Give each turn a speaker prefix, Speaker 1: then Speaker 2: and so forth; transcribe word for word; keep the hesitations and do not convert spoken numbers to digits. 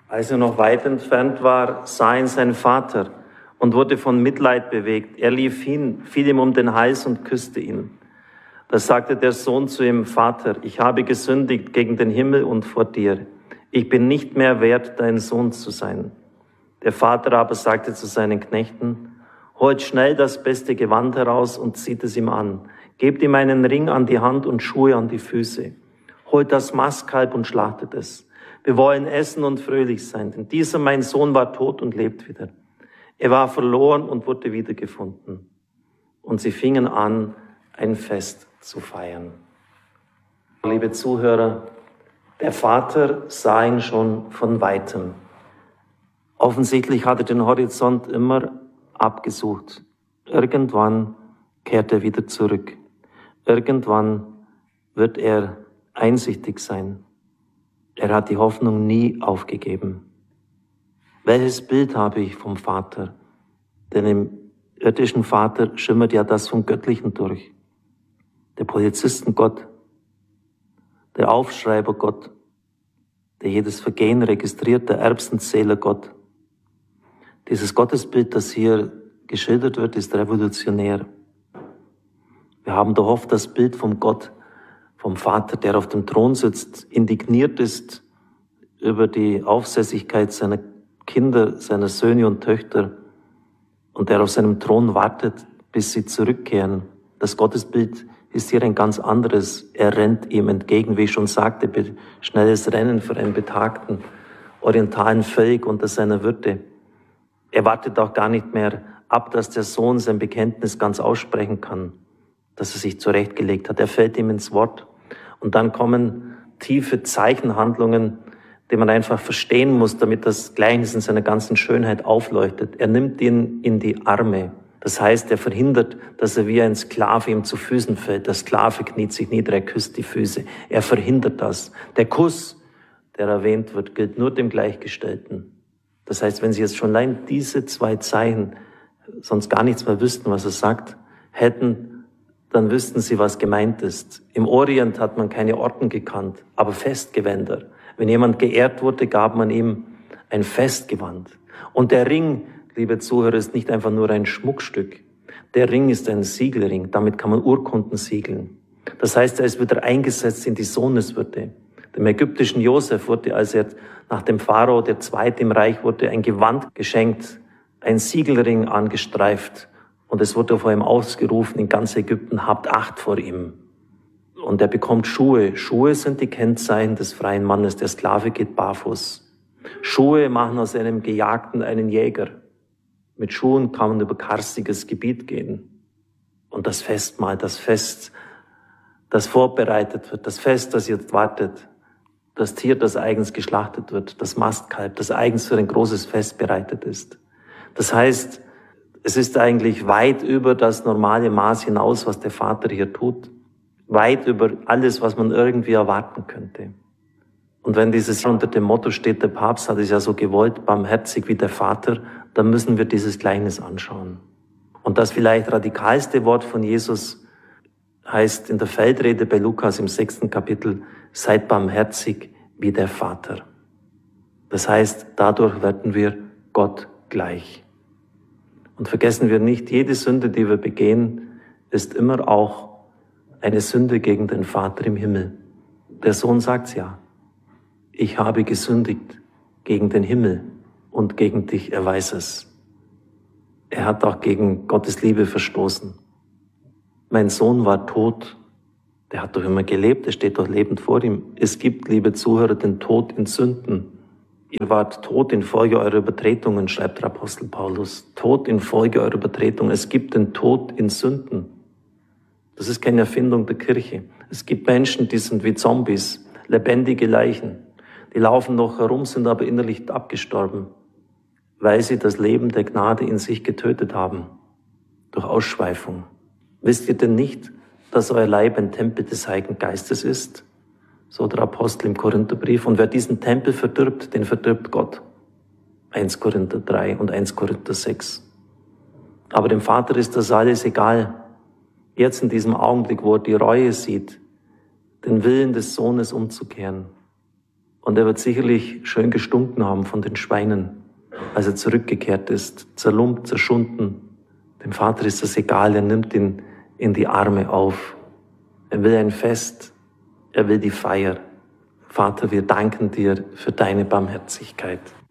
Speaker 1: Als er noch weit entfernt war, sah ihn sein Vater und wurde von Mitleid bewegt. Er lief hin, fiel ihm um den Hals und küsste ihn. Da sagte der Sohn zu ihm: Vater, ich habe gesündigt gegen den Himmel und vor dir. Ich bin nicht mehr wert, dein Sohn zu sein. Der Vater aber sagte zu seinen Knechten: Holt schnell das beste Gewand heraus und zieht es ihm an. Gebt ihm einen Ring an die Hand und Schuhe an die Füße. Holt das Mastkalb und schlachtet es. Wir wollen essen und fröhlich sein, denn dieser mein Sohn war tot und lebt wieder. Er war verloren und wurde wiedergefunden. Und sie fingen an, ein Fest zu feiern. Liebe Zuhörer, der Vater sah ihn schon von Weitem. Offensichtlich hat er den Horizont immer abgesucht. Irgendwann kehrt er wieder zurück. Irgendwann wird er einsichtig sein. Er hat die Hoffnung nie aufgegeben. Welches Bild habe ich vom Vater? Denn im irdischen Vater schimmert ja das vom Göttlichen durch. Der Polizistengott, der Aufschreibergott, der jedes Vergehen registriert, der Erbsenzählergott. Dieses Gottesbild, das hier geschildert wird, ist revolutionär. Wir haben doch oft das Bild vom Gott, vom Vater, der auf dem Thron sitzt, indigniert ist über die Aufsässigkeit seiner Kinder, seiner Söhne und Töchter und der auf seinem Thron wartet, bis sie zurückkehren. Das Gottesbild ist hier ein ganz anderes. Er rennt ihm entgegen, wie ich schon sagte, schnelles Rennen für einen betagten orientalen Völk unter seiner Würde. Er wartet auch gar nicht mehr ab, dass der Sohn sein Bekenntnis ganz aussprechen kann, dass er sich zurechtgelegt hat. Er fällt ihm ins Wort. Und dann kommen tiefe Zeichenhandlungen, die man einfach verstehen muss, damit das Gleichnis in seiner ganzen Schönheit aufleuchtet. Er nimmt ihn in die Arme. Das heißt, er verhindert, dass er wie ein Sklave ihm zu Füßen fällt. Der Sklave kniet sich nieder, er küsst die Füße. Er verhindert das. Der Kuss, der erwähnt wird, gilt nur dem Gleichgestellten. Das heißt, wenn Sie jetzt schon allein diese zwei Zeichen sonst gar nichts mehr wüssten, was er sagt, hätten, dann wüssten Sie, was gemeint ist. Im Orient hat man keine Orden gekannt, aber Festgewänder. Wenn jemand geehrt wurde, gab man ihm ein Festgewand. Und der Ring, liebe Zuhörer, ist nicht einfach nur ein Schmuckstück. Der Ring ist ein Siegelring, damit kann man Urkunden siegeln. Das heißt, er ist wieder eingesetzt in die Sohneswürde. Dem ägyptischen Josef wurde, als er nach dem Pharao, der Zweite im Reich wurde, ein Gewand geschenkt, ein Siegelring angestreift. Und es wurde vor ihm ausgerufen in ganz Ägypten: Habt Acht vor ihm. Und er bekommt Schuhe. Schuhe sind die Kennzeichen des freien Mannes. Der Sklave geht barfuß. Schuhe machen aus einem Gejagten einen Jäger. Mit Schuhen kann man über karstiges Gebiet gehen. Und das Festmahl, das Fest, das vorbereitet wird, das Fest, das jetzt wartet, das Tier, das eigens geschlachtet wird, das Mastkalb, das eigens für ein großes Fest bereitet ist. Das heißt, es ist eigentlich weit über das normale Maß hinaus, was der Vater hier tut. Weit über alles, was man irgendwie erwarten könnte. Und wenn dieses unter dem Motto steht, der Papst hat es ja so gewollt, barmherzig wie der Vater, dann müssen wir dieses Gleichnis anschauen. Und das vielleicht radikalste Wort von Jesus heißt in der Feldrede bei Lukas im sechsten Kapitel: Seid barmherzig wie der Vater. Das heißt, dadurch werden wir Gott gleich. Und vergessen wir nicht, jede Sünde, die wir begehen, ist immer auch eine Sünde gegen den Vater im Himmel. Der Sohn sagt's ja: Ich habe gesündigt gegen den Himmel und gegen dich, er weiß es. Er hat auch gegen Gottes Liebe verstoßen. Mein Sohn war tot, der hat doch immer gelebt, er steht doch lebend vor ihm. Es gibt, liebe Zuhörer, den Tod in Sünden. Ihr wart tot infolge eurer Übertretungen, schreibt der Apostel Paulus. Tod infolge eurer Übertretungen. Es gibt den Tod in Sünden. Das ist keine Erfindung der Kirche. Es gibt Menschen, die sind wie Zombies, lebendige Leichen. Die laufen noch herum, sind aber innerlich abgestorben, weil sie das Leben der Gnade in sich getötet haben, durch Ausschweifung. Wisst ihr denn nicht, dass euer Leib ein Tempel des Heiligen Geistes ist? So der Apostel im Korintherbrief. Und wer diesen Tempel verdirbt, den verdirbt Gott. Erster Korinther drei und Erster Korinther sechs. Aber dem Vater ist das alles egal. Jetzt in diesem Augenblick, wo er die Reue sieht, den Willen des Sohnes umzukehren. Und er wird sicherlich schön gestunken haben von den Schweinen, als er zurückgekehrt ist, zerlumpt, zerschunden. Dem Vater ist das egal, er nimmt ihn in die Arme auf. Er will ein Fest, er will die Feier. Vater, wir danken dir für deine Barmherzigkeit.